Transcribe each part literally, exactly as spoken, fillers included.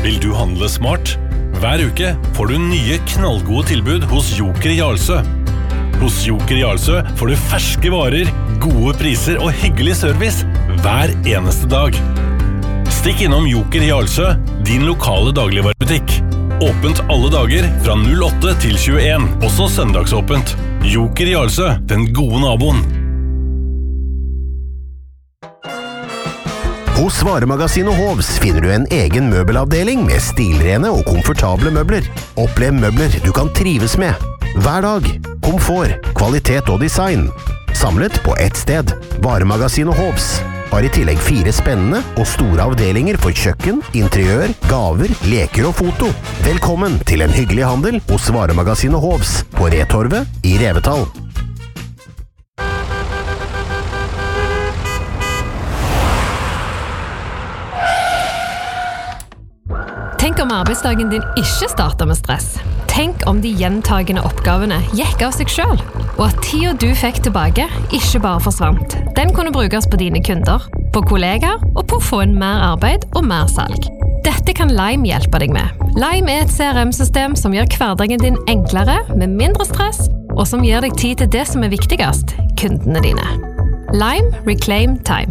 Vil du handle smart? Hver uke får du nye knallgode tilbud hos Joker Jarlsø. Hos Joker Jarlsø får du ferske varer, gode priser og hyggelig service hver eneste dag. Stikk innom Joker Jarlsø, din lokale dagligvarebutikk. Åpent alle dager fra null åtte til tjueen, også søndagsåpent. Joker Jarlsø, den gode naboen. Hos Varemagasinet Hovs finner du en egen møbelavdeling med stilrene og komfortable møbler. Opplev møbler du kan trives med. Hver dag. Komfort, kvalitet og design. Samlet på ett sted. Varemagasinet Hovs har i tillegg fire spennende og store avdelinger for kjøkken, interiør, gaver, leker og foto. Velkommen til en hyggelig handel hos Varemagasinet Hovs på Retorvet i Revetal. Tenk om arbeidsdagen din ikke starter med stress. Tenk om de gjentagende oppgavene gikk av seg selv, og at tida du fikk tilbake ikke bare forsvant. Den kunne brukes på dine kunder, på kollegaer og på å få en mer arbeid og mer salg. Dette kan Lime hjelpe deg med. Lime er et C R M-system som gjør hverdagen din enklere, med mindre stress, og som gir deg tid til det som er viktigst, kundene dine. Lime Reclaim Time.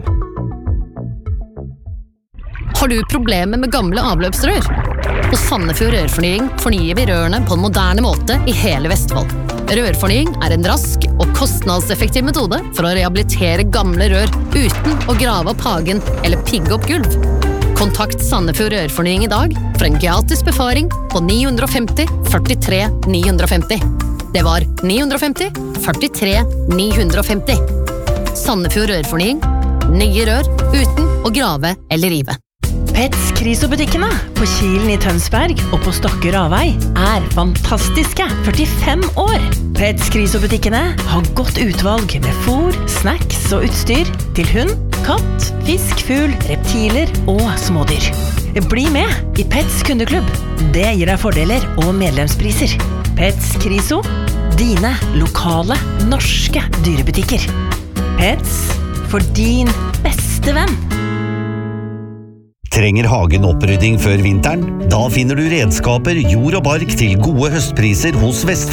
Har du problemer med gamle avløpsrør? Hos Sandefjord Rørfornying fornyer vi rørene på en moderne måte i hele Vestfold. Rørfornying er en rask og kostnadseffektiv metode for å rehabilitere gamle rør uten å grave opp hagen eller pigge opp gulv. Kontakt Sandefjord Rørfornying i dag for en gratis befaring på ni fem nul, førtitre ni femti. Det var ni fem nul, førtitre ni femti. Sandefjord Rørfornying. Nye rør uten å grave eller rive. Pets Kriso-butikkene på Kilen i Tønsberg og på Stokke Ravei er fantastiske førtifem år. Pets Kriso-butikkene har godt utvalg med fôr, snacks og utstyr til hund, katt, fisk, fugl, reptiler og smådyr. Bli med i Pets kundeklubb. Det gir deg fordeler og medlemspriser. Pets Kriso, dine lokale norske dyrebutikker. Pets for din beste venn. Trenger hagen opprydding før vinteren? Da finner du redskaper, jord og bark til gode høstpriser hos Vestfold.